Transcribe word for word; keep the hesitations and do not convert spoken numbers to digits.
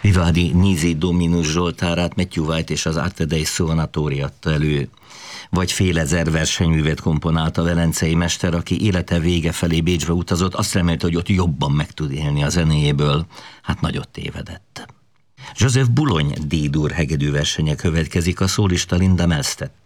Vivaldi Nisi Dominus Zsoltárát Matthew White és az Arte dei Suonatori adta elő. Vagy fél ezer versenyművet komponált a velencei mester, aki élete vége felé Bécsbe utazott, azt remélte, hogy ott jobban meg tud élni a zenéjéből. Hát nagyot tévedett. Joseph Boulogne D-dur hegedűversenye következik, a szólista Linda Melstedt.